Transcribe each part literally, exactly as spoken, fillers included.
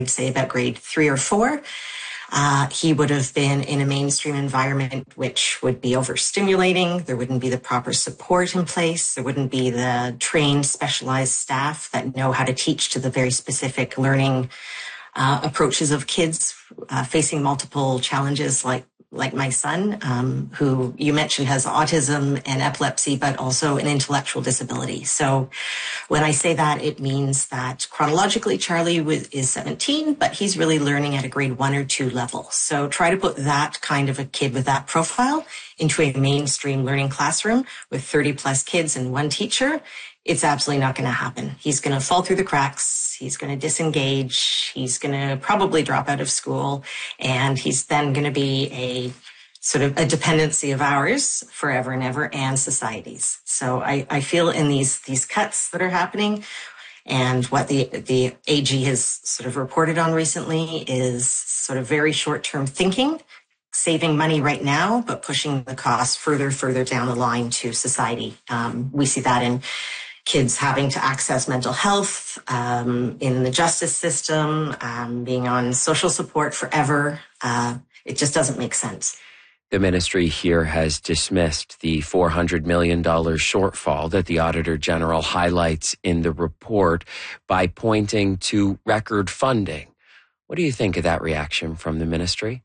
say about grade three or four. Uh, he would have been in a mainstream environment which would be overstimulating. There wouldn't be the proper support in place. There wouldn't be the trained, specialized staff that know how to teach to the very specific learning uh, approaches of kids uh, facing multiple challenges like like my son, um, who you mentioned has autism and epilepsy, but also an intellectual disability. So when I say that, it means that chronologically, Charlie is seventeen, but he's really learning at a grade one or two level. So try to put that kind of a kid with that profile into a mainstream learning classroom with thirty plus kids and one teacher. It's absolutely not going to happen. He's going to fall through the cracks. He's going to disengage. He's going to probably drop out of school. And he's then going to be a sort of a dependency of ours forever and ever, and society's. So I, I feel in these, these cuts that are happening, and what the, the A G has sort of reported on recently is sort of very short-term thinking, saving money right now, but pushing the cost further, further down the line to society. Um, we see that in kids having to access mental health, um, in the justice system, um, being on social support forever. Uh, it just doesn't make sense. The ministry here has dismissed the four hundred million dollars shortfall that the Auditor General highlights in the report by pointing to record funding. What do you think of that reaction from the ministry?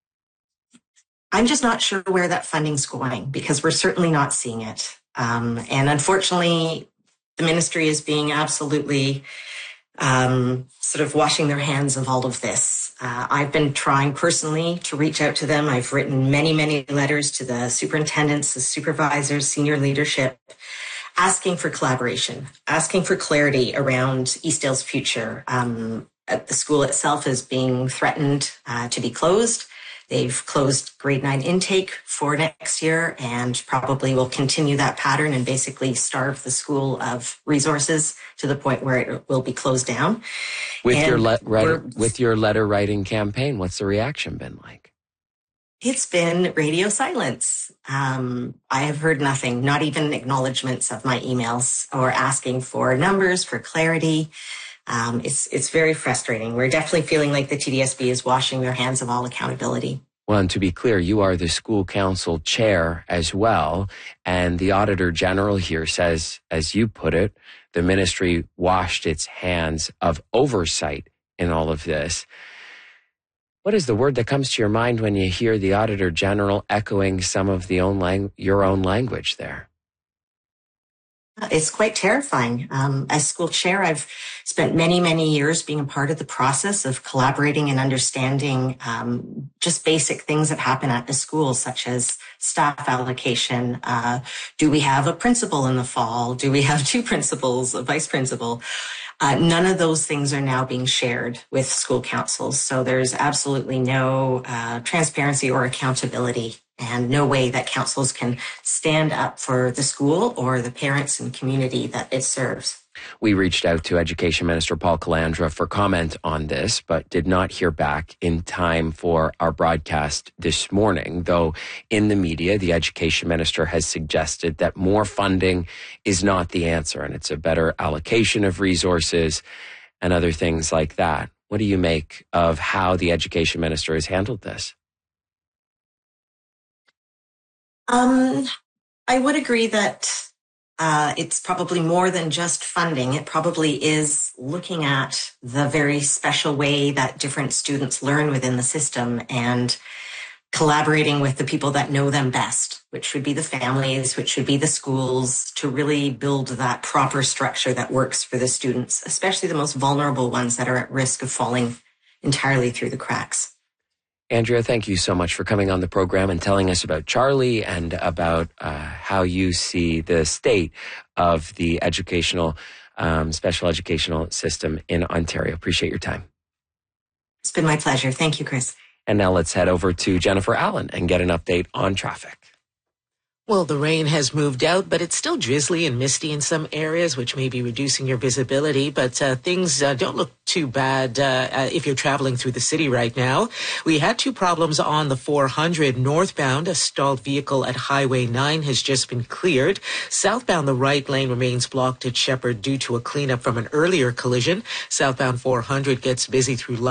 I'm just not sure where that funding's going, because we're certainly not seeing it. Um, and unfortunately, the ministry is being absolutely um, sort of washing their hands of all of this. Uh, I've been trying personally to reach out to them. I've written many, many letters to the superintendents, the supervisors, senior leadership, asking for collaboration, asking for clarity around Eastdale's future. Um, the school itself is being threatened uh, to be closed. They've closed grade nine intake for next year, and probably will continue that pattern and basically starve the school of resources to the point where it will be closed down. With and your le- writer, with your letter writing campaign, what's the reaction been like? It's been radio silence. Um, I have heard nothing, not even acknowledgements of my emails or asking for numbers, for clarity. Um, it's it's very frustrating. We're definitely feeling like the T D S B is washing their hands of all accountability. Well, and to be clear, you are the school council chair as well. And the Auditor General here says, as you put it, the ministry washed its hands of oversight in all of this. What is the word that comes to your mind when you hear the Auditor General echoing some of the own lang- your own language there? It's quite terrifying. Um, as school chair, I've spent many, many years being a part of the process of collaborating and understanding um, just basic things that happen at the school, such as staff allocation. Uh, do we have a principal in the fall? Do we have two principals, a vice principal? Uh, none of those things are now being shared with school councils. So there's absolutely no uh, transparency or accountability, and no way that councils can stand up for the school or the parents and community that it serves. We reached out to Education Minister Paul Calandra for comment on this, but did not hear back in time for our broadcast this morning. Though in the media, the Education Minister has suggested that more funding is not the answer, and it's a better allocation of resources and other things like that. What do you make of how the Education Minister has handled this? Um, I would agree that uh, it's probably more than just funding. It probably is looking at the very special way that different students learn within the system and collaborating with the people that know them best, which would be the families, which would be the schools, to really build that proper structure that works for the students, especially the most vulnerable ones that are at risk of falling entirely through the cracks. Andrea, thank you so much for coming on the program and telling us about Charlie and about uh, how you see the state of the educational, um, special educational system in Ontario. Appreciate your time. It's been my pleasure. Thank you, Chris. And now let's head over to Jennifer Allen and get an update on traffic. Well, the rain has moved out, but it's still drizzly and misty in some areas, which may be reducing your visibility. But uh, things uh, don't look too bad uh, uh, if you're traveling through the city right now. We had two problems on the four hundred northbound. A stalled vehicle at Highway nine has just been cleared. Southbound, the right lane remains blocked at Shepherd due to a cleanup from an earlier collision. Southbound four hundred gets busy through